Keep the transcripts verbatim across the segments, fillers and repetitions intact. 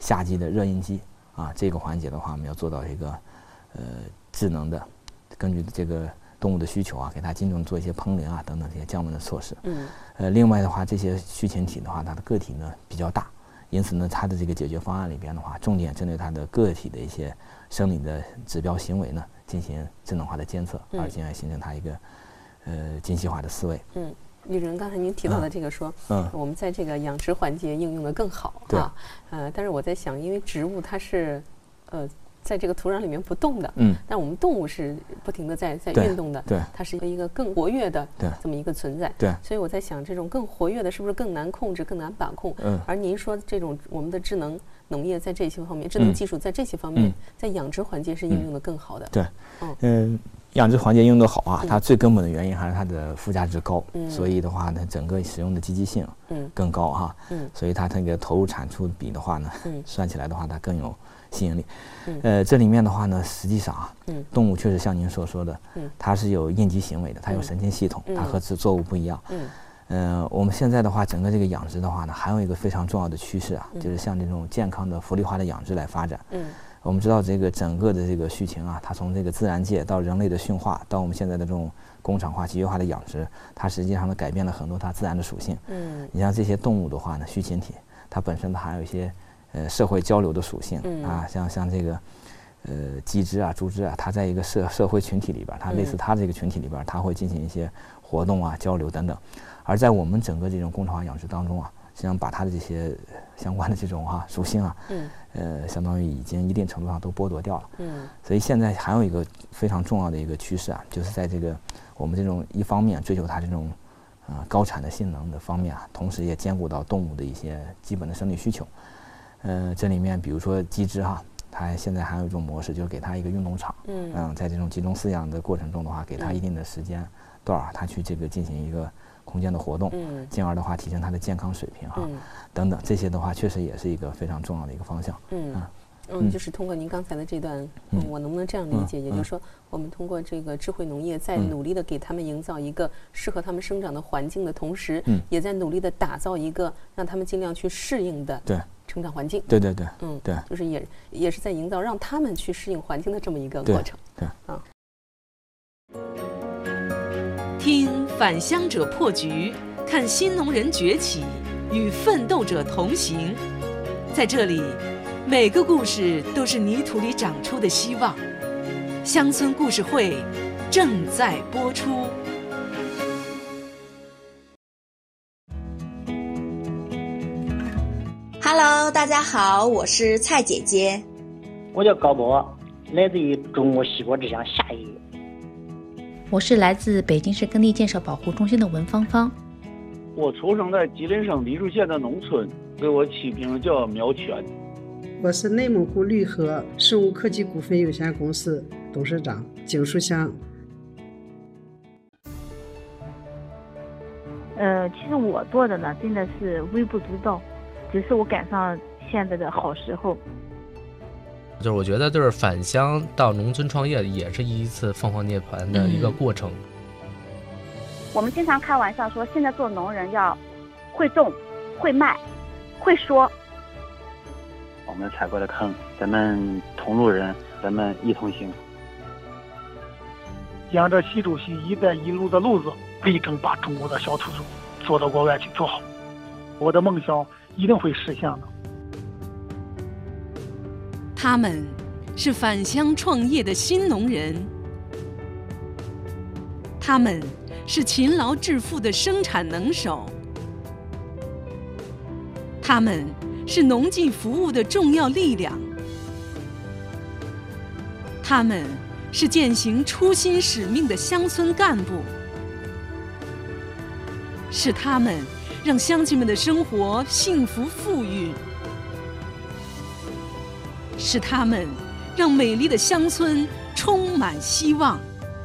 夏季的热应激啊，这个环节的话，我们要做到一个呃智能的，根据这个动物的需求啊，给它精准做一些烹饪啊等等这些降温的措施。 嗯。 呃，另外的话，这些须禽体的话，它的个体呢比较大，因此呢，它的这个解决方案里边的话，重点针对它的个体的一些生理的指标行为呢，进行智能化的监测， 嗯、 而进而形成它一个呃精细化的思维。 嗯。李主任，刚才您提到的这个说， 嗯， 我们在这个养殖环节应用的更好啊，呃，但是我在想，因为植物它是，呃，在这个土壤里面不动的， 嗯， 但我们动物是不停的在在运动的， 对， 它是一个更活跃的对这么一个存在， 对， 所以我在想，这种更活跃的是不是更难控制、更难把控？ 嗯， 而您说这种我们的智能农业在这些方面，智能技术在这些方面， 嗯、 在养殖环节是应用的更好的。 对，嗯。呃养殖环节用得好啊，它最根本的原因还是它的附加值高， 嗯、 所以的话呢，整个使用的积极性更高哈， 嗯、 所以它那个投入产出比的话呢， 嗯、 算起来的话，它更有吸引力。 嗯、 呃，这里面的话呢，实际上啊， 嗯、 动物确实像您所说的， 嗯、 它是有应激行为的，它有神经系统， 嗯、 它和作物不一样。 嗯， 呃，我们现在的话，整个这个养殖的话呢，还有一个非常重要的趋势啊， 嗯、 就是向这种健康的福利化的养殖来发展。 嗯。 我们知道这个整个的这个畜禽啊，它从这个自然界到人类的驯化，到我们现在的这种工厂化、集约化的养殖，它实际上呢改变了很多它自然的属性。 嗯， 你像这些动物的话呢，畜禽体它本身它还有一些呃社会交流的属性、 嗯、 啊，像像这个呃鸡只啊、猪只啊，它在一个社社会群体里边，它类似它这个群体里边，它会进行一些活动啊、交流等等。而在我们整个这种工厂化养殖当中啊，实际上把它的这些相关的这种啊属性啊， 嗯， 呃，相当于已经一定程度上都剥夺掉了。 嗯， 所以现在还有一个非常重要的一个趋势啊，就是在这个我们这种一方面追求它这种啊、呃、高产的性能的方面啊，同时也兼顾到动物的一些基本的生理需求。呃，这里面比如说鸡只哈，它现在还有一种模式，就是给它一个运动场， 嗯， 嗯，在这种集中饲养的过程中的话，给它一定的时间段儿，它去这个进行一个空间的活动， 嗯， 进而的话提升它的健康水平哈， 嗯、 等等，这些的话确实也是一个非常重要的一个方向。 嗯。 啊嗯，就是通过您刚才的这段，嗯，我能不能这样理解？ 嗯、 也就是说，我们通过这个智慧农业，在努力的给他们营造一个适合他们生长的环境的同时， 嗯， 也在努力的打造一个让他们尽量去适应的对成长环境。 对对对， 嗯， 对， 就是也也是在营造让他们去适应环境的这么一个过程。 对， 对啊。 听返乡者破局，看新农人崛起，与奋斗者同行。在这里，每个故事都是泥土里长出的希望。乡村故事会正在播出。 Hello， 大家好，我是蔡姐姐。 我叫高波，来自于中国西部之乡夏邑。 我是来自北京市耕地建设保护中心的文芳芳。 我出生在吉林省黎树县的农村，给我起名叫苗全。 我是内蒙古绿河生物科技股份有限公司董事长景书香。 呃，其实我做的呢，真的是微不足道，只是我赶上现在的好时候。 就是我觉得，就是返乡到农村创业，也是一次凤凰涅槃的一个过程。 嗯、我们经常开玩笑说，现在做农人要会种、会卖、会说。 我们踩过的坑，咱们同路人，咱们一同行。 沿着习主席“一带一路”的路子，力争把中国的小土豆做到国外去做好。我的梦想一定会实现的。 他们是返乡创业的新农人，他们是勤劳致富的生产能手，他们是农技服务的重要力量，他们是践行初心使命的乡村干部，是他们让乡亲们的生活幸福富裕，是他们让美丽的乡村充满希望。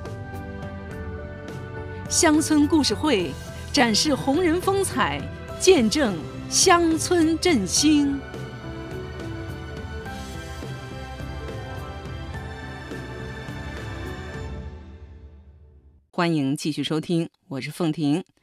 乡村故事会展示红人风采，见证乡村振兴。欢迎继续收听，我是凤婷。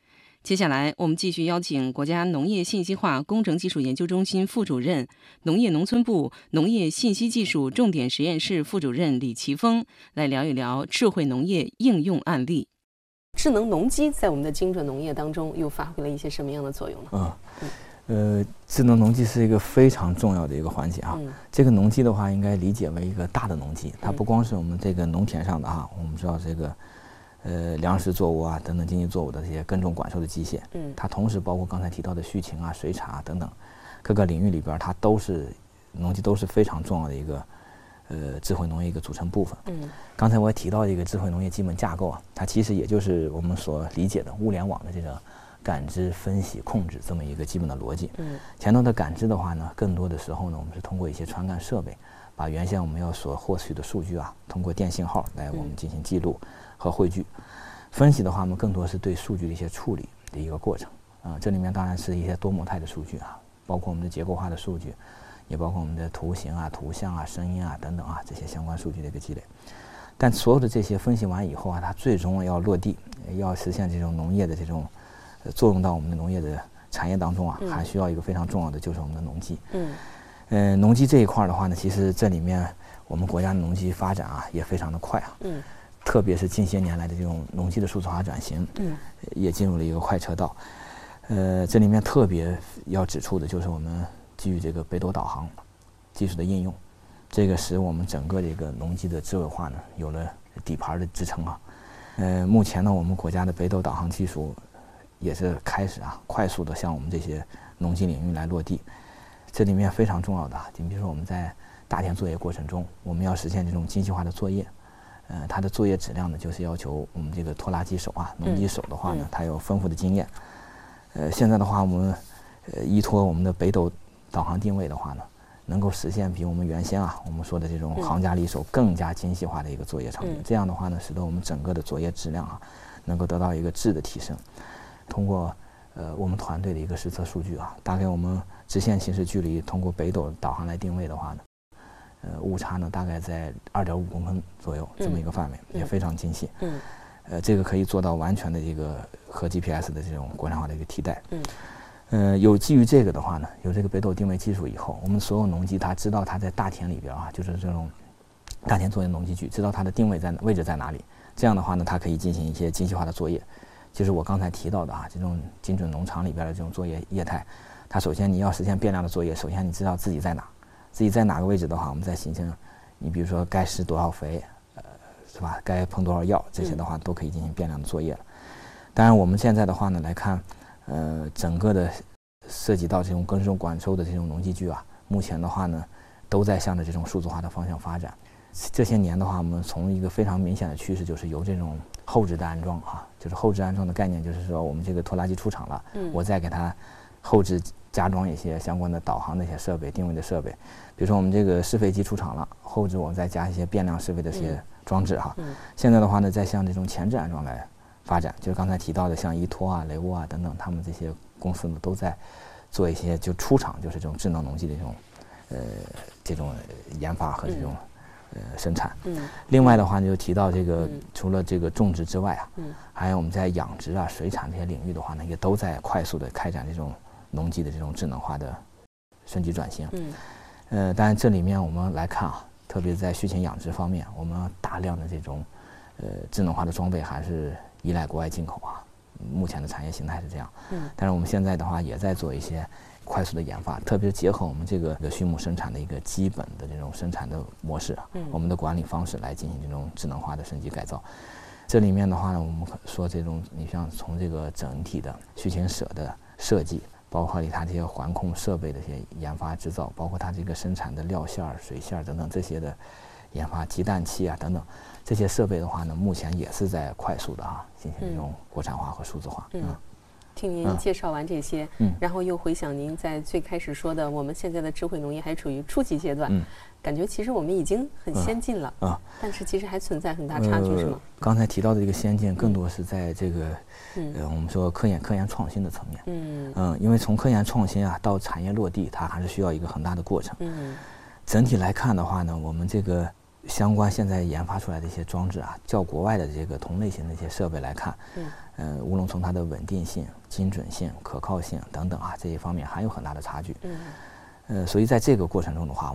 接下来，我们继续邀请国家农业信息化工程技术研究中心副主任、农业农村部农业信息技术重点实验室副主任李奇峰来聊一聊智慧农业应用案例。 智能农机在我们的精准农业当中又发挥了一些什么样的作用呢？ 嗯，呃，智能农机是一个非常重要的一个环节啊。嗯、这个农机的话，应该理解为一个大的农机，它不光是我们这个农田上的啊，我们知道这个。呃，粮食作物啊等等经济作物的这些耕种管收的机械，嗯，它同时包括刚才提到的畜禽啊、水产啊等等各个领域里边，它都是农机都是非常重要的一个呃智慧农业一个组成部分。嗯，刚才我也提到一个智慧农业基本架构啊，它其实也就是我们所理解的物联网的这个感知、分析、控制这么一个基本的逻辑。嗯，前头的感知的话呢，更多的时候呢，我们是通过一些传感设备，把原先我们要所获取的数据啊，通过电信号来我们进行记录和汇聚。分析的话，我们更多是对数据的一些处理的一个过程啊、呃，这里面当然是一些多模态的数据啊，包括我们的结构化的数据，也包括我们的图形啊、图像啊、声音啊等等啊这些相关数据的一个积累。但所有的这些分析完以后啊，它最终要落地，要实现这种农业的这种、呃、作用到我们的农业的产业当中啊，还需要一个非常重要的就是我们的农机。嗯，呃，农机这一块的话呢，其实这里面我们国家的农机发展啊也非常的快啊。嗯。特别是近些年来的这种农机的数字化转型，嗯，也进入了一个快车道。呃，这里面特别要指出的就是我们基于这个北斗导航技术的应用，这个使我们整个这个农机的智慧化呢有了底盘的支撑啊。呃，目前呢，我们国家的北斗导航技术也是开始啊快速的向我们这些农机领域来落地。这里面非常重要的，你比如说我们在大田作业过程中，我们要实现这种精细化的作业。呃，它的作业质量呢，就是要求我们这个拖拉机手啊、农机手的话呢，嗯、它有丰富的经验。呃，现在的话，我们呃依托我们的北斗导航定位的话呢，能够实现比我们原先啊我们说的这种行家里手更加精细化的一个作业场景。嗯、这样的话呢，使得我们整个的作业质量啊，能够得到一个质的提升。通过呃我们团队的一个实测数据啊，大概我们直线行驶距离通过北斗导航来定位的话呢。呃，误差呢大概在二点五公分左右这么一个范围，嗯、也非常精细。嗯，呃，这个可以做到完全的这个和 G P S 的这种国产化的一个替代。嗯，呃，有基于这个的话呢，有这个北斗定位技术以后，我们所有农机它知道它在大田里边啊，就是这种大田作业农机具，知道它的定位在位置在哪里。这样的话呢，它可以进行一些精细化的作业，就是我刚才提到的啊，这种精准农场里边的这种作业业态，它首先你要实现变量的作业，首先你知道自己在哪。自己在哪个位置的话，我们再形成，你比如说该施多少肥，呃，是吧？该喷多少药，这些的话都可以进行变量的作业了。当然，我们现在的话呢来看，呃，整个的涉及到这种耕种管收的这种农机具啊，目前的话呢，都在向着这种数字化的方向发展。这些年的话，我们从一个非常明显的趋势，就是由这种后置的安装啊，就是后置安装的概念，就是说我们这个拖拉机出厂了，嗯、我再给它后置加装一些相关的导航的一些设备、定位的设备。比如说我们这个施肥机出厂了，后置我们再加一些变量施肥的一些装置哈。嗯、现在的话呢，再向这种前置安装来发展，就是刚才提到的像依托啊、雷沃啊等等，他们这些公司呢都在做一些就出厂就是这种智能农机的这种呃这种研发和这种、嗯、呃生产。嗯。另外的话呢，就提到这个、嗯、除了这个种植之外啊，嗯，还有我们在养殖啊、水产这些领域的话呢，也都在快速的开展这种农机的这种智能化的升级转型。嗯。呃，当然这里面我们来看啊，特别在畜禽养殖方面，我们大量的这种呃智能化的装备还是依赖国外进口啊。目前的产业形态是这样。嗯。但是我们现在的话也在做一些快速的研发，特别是结合我们这个畜牧生产的一个基本的这种生产的模式，嗯，我们的管理方式来进行这种智能化的升级改造。这里面的话呢，我们说这种你像从这个整体的畜禽舍的设计。包括它这些环控设备的一些研发制造，包括它这个生产的料馅儿、水馅儿等等这些的研发，鸡蛋器啊等等这些设备的话呢，目前也是在快速的啊进行这种国产化和数字化。 嗯，嗯听您介绍完这些，嗯，然后又回想您在最开始说的，我们现在的智慧农业还处于初级阶段，嗯，感觉其实我们已经很先进了，啊、嗯，但是其实还存在很大差距，呃、是吗？ 刚才提到的这个先进，更多是在这个。嗯，呃，我们说科研科研创新的层面，嗯嗯，因为从科研创新啊到产业落地，它还是需要一个很大的过程。嗯，整体来看的话呢，我们这个相关现在研发出来的一些装置啊，较国外的这个同类型的一些设备来看，嗯，呃，无论从它的稳定性、精准性、可靠性等等啊这一方面还有很大的差距。嗯，呃，所以在这个过程中的话，